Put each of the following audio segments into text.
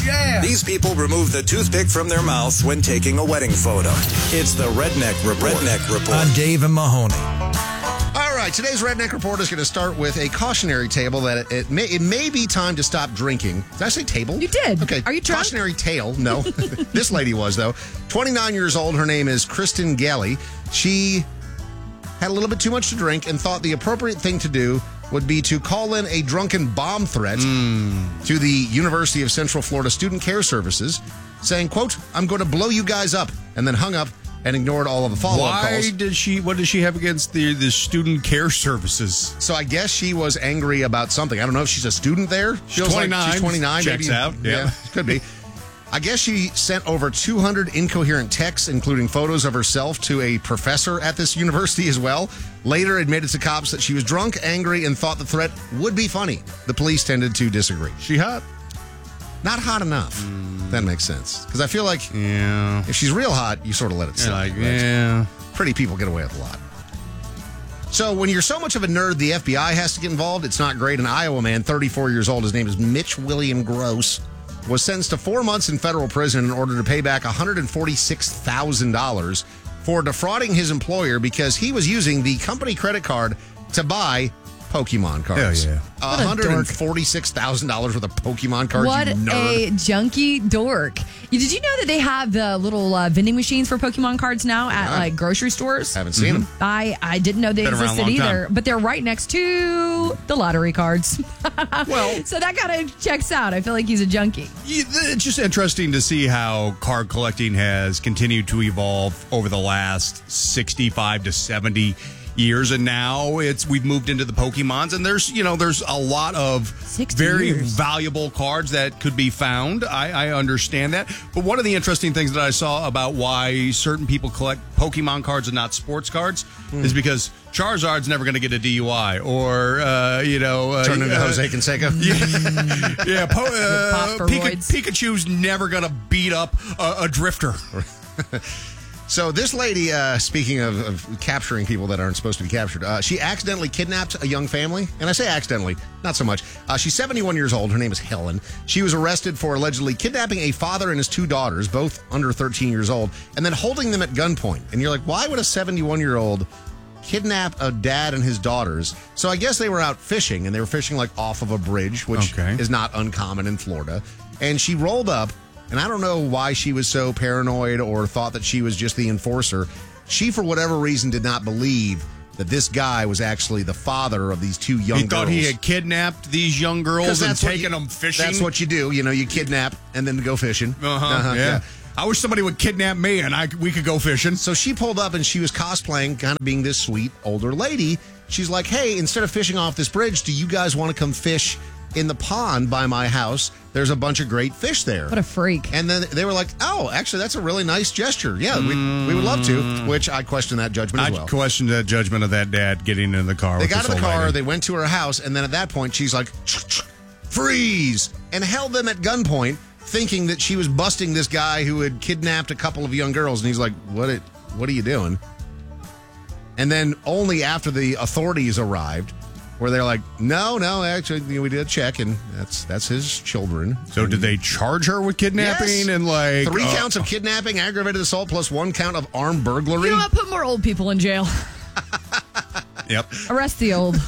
yeah. These people remove the toothpick from their mouths when taking a wedding photo. It's the Redneck Report. On Dave and Mahoney. All right, today's Redneck Report is going to start with a cautionary tale that it may be time to stop drinking. Did I say table? You did. Okay. Are you drunk? Cautionary tale. No. This lady was, though. 29 years old. Her name is Kristen Galley. She had a little bit too much to drink and thought the appropriate thing to do would be to call in a drunken bomb threat to the University of Central Florida Student Care Services, saying, quote, "I'm going to blow you guys up," and then hung up and ignored all of the follow-up calls. What does she have against the student care services? So I guess she was angry about something. I don't know if she's a student there. She's 29. She's 29. Checks maybe. out. Yeah, could be. I guess she sent over 200 incoherent texts, including photos of herself, to a professor at this university as well. Later admitted to cops that she was drunk, angry, and thought the threat would be funny. The police tended to disagree. She hot? Not hot enough. That makes sense. Because I feel like if she's real hot, you sort of let it slide. Yeah. Pretty people get away with a lot. So when you're so much of a nerd, the FBI has to get involved. It's not great. An Iowa man, 34 years old, his name is Mitch William Gross, was sentenced to 4 months in federal prison in order to pay back $146,000 for defrauding his employer because he was using the company credit card to buy Pokemon cards. Hell What a $146,000 worth of Pokemon cards. What you nerd. a junkie dork. Did you know that they have the little vending machines for Pokemon cards now at like grocery stores? Haven't seen them. I didn't know they Been around a existed long either, time. but they're right next to the lottery cards. Well, So that kind of checks out. I feel like he's a junkie. it's just interesting to see how card collecting has continued to evolve over the last 65 to 70 years, and now we've moved into the Pokemons, and there's a lot of 60 very years. valuable cards that could be found. I understand that, but one of the interesting things that I saw about why certain people collect Pokemon cards and not sports cards is because Charizard's never going to get a DUI, or Turn into Jose Canseco. Pikachu's never going to beat up a drifter. So this lady, speaking of capturing people that aren't supposed to be captured, she accidentally kidnapped a young family. And I say accidentally, not so much. She's 71 years old. Her name is Helen. She was arrested for allegedly kidnapping a father and his 2 daughters, both under 13 years old, and then holding them at gunpoint. And you're like, why would a 71-year-old kidnap a dad and his daughters? So I guess they were out fishing, and they were fishing like off of a bridge, which is not uncommon in Florida. And she rolled up. And I don't know why she was so paranoid or thought that she was just the enforcer. She, for whatever reason, did not believe that this guy was actually the father of these 2 young girls. He thought he had kidnapped these young girls and taken them fishing? That's what you do. You kidnap and then go fishing. Yeah. I wish somebody would kidnap me and we could go fishing. So she pulled up and she was cosplaying, kind of being this sweet older lady. She's like, hey, instead of fishing off this bridge, do you guys want to come fish in the pond by my house? There's a bunch of great fish there. What a freak. And then they were like, oh, actually, that's a really nice gesture. Yeah, we would love to, which I question that judgment as well. I questioned that judgment of that dad getting in the car. They got in the car, they went to her house, and then at that point, she's like, freeze, and held them at gunpoint, thinking that she was busting this guy who had kidnapped a couple of young girls. And he's like, what are you doing? And then only after the authorities arrived, where they're like, no, actually, we did a check, and that's his children. So did they charge her with kidnapping? Yes. And 3 counts of kidnapping, aggravated assault, plus 1 count of armed burglary. You know what? Put more old people in jail. Yep. Arrest the old.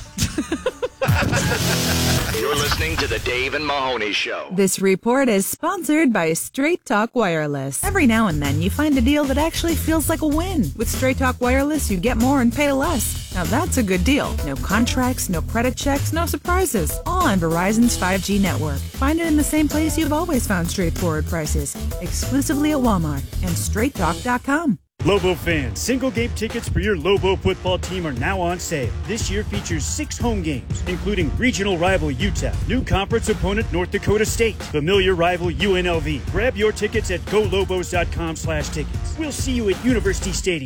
You're listening to the Dave and Mahoney Show. This report is sponsored by Straight Talk Wireless. Every now and then you find a deal that actually feels like a win. With Straight Talk Wireless, you get more and pay less. Now that's a good deal. No contracts, no credit checks, no surprises. All on Verizon's 5G network. Find it in the same place you've always found straightforward prices. Exclusively at Walmart and StraightTalk.com. Lobo fans, single game tickets for your Lobo football team are now on sale. This year features 6 home games, including regional rival UTEP, new conference opponent North Dakota State, familiar rival UNLV. Grab your tickets at golobos.com/tickets. We'll see you at University Stadium.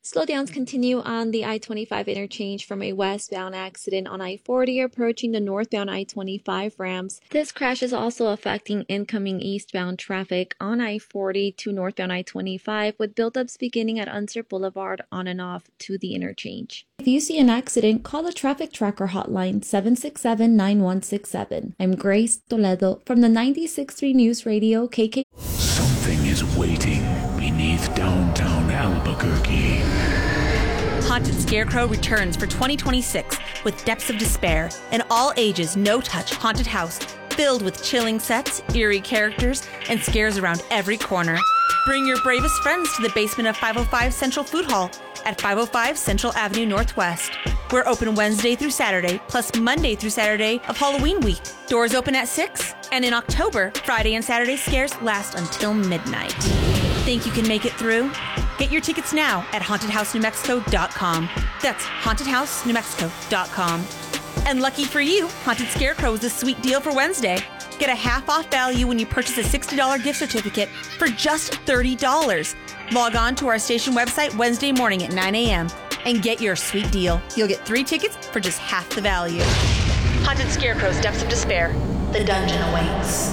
Slowdowns continue on the I-25 interchange from a westbound accident on I-40 approaching the northbound I-25 ramps. This crash is also affecting incoming eastbound traffic on I-40 to northbound I-25 with buildups beginning at Unser Boulevard on and off to the interchange. If you see an accident, call the Traffic Tracker hotline 767-9167. I'm Grace Toledo from the 96.3 News Radio KK. Something is waiting beneath downtown Albuquerque. Haunted Scarecrow returns for 2026 with Depths of Despair, an all-ages, no-touch haunted house filled with chilling sets, eerie characters, and scares around every corner. Bring your bravest friends to the basement of 505 Central Food Hall at 505 Central Avenue Northwest. We're open Wednesday through Saturday, plus Monday through Saturday of Halloween week. Doors open at 6, and in October, Friday and Saturday scares last until midnight. Think you can make it through? Get your tickets now at HauntedHouseNewMexico.com. That's HauntedHouseNewMexico.com. And lucky for you, Haunted Scarecrow is a sweet deal for Wednesday. Get a half-off value when you purchase a $60 gift certificate for just $30. Log on to our station website Wednesday morning at 9 a.m. and get your sweet deal. You'll get 3 tickets for just half the value. Haunted Scarecrow's Depths of Despair. The dungeon awaits.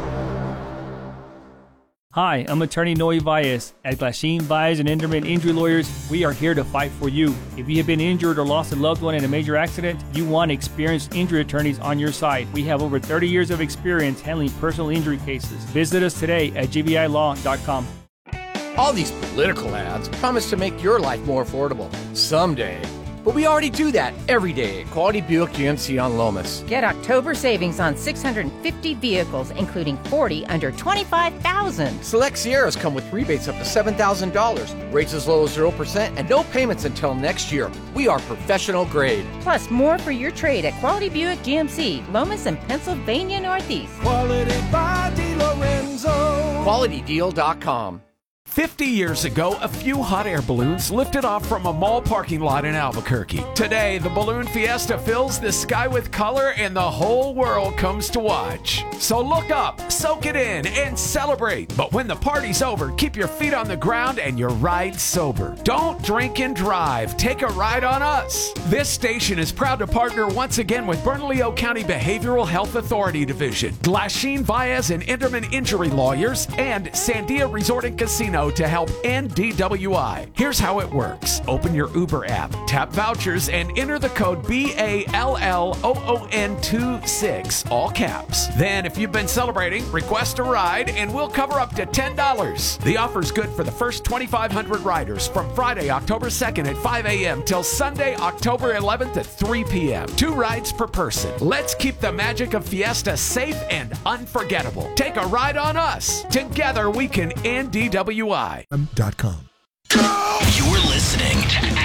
Hi, I'm attorney Noe Valles. At Glasheen, Valles and Enderman Injury Lawyers, we are here to fight for you. If you have been injured or lost a loved one in a major accident, you want experienced injury attorneys on your side. We have over 30 years of experience handling personal injury cases. Visit us today at gvilaw.com. All these political ads promise to make your life more affordable someday. But we already do that every day at Quality Buick GMC on Lomas. Get October savings on 650 vehicles, including 40 under $25,000. Select Sierras come with rebates up to $7,000, rates as low as 0%, and no payments until next year. We are professional grade. Plus, more for your trade at Quality Buick GMC, Lomas and Pennsylvania Northeast. Quality by DiLorenzo. QualityDeal.com. 50 years ago, a few hot air balloons lifted off from a mall parking lot in Albuquerque. Today, the Balloon Fiesta fills the sky with color and the whole world comes to watch. So look up, soak it in, and celebrate. But when the party's over, keep your feet on the ground and your ride sober. Don't drink and drive. Take a ride on us. This station is proud to partner once again with Bernalillo County Behavioral Health Authority Division, Glasheen, Valles and Enderman Injury Lawyers, and Sandia Resort and Casino to help end DWI. Here's how it works. Open your Uber app, tap vouchers, and enter the code BALLOON26, all caps. Then, if you've been celebrating, request a ride, and we'll cover up to $10. The offer's good for the first 2,500 riders from Friday, October 2nd at 5 a.m. till Sunday, October 11th at 3 p.m. 2 rides per person. Let's keep the magic of Fiesta safe and unforgettable. Take a ride on us. Together, we can end DWI. You're listening to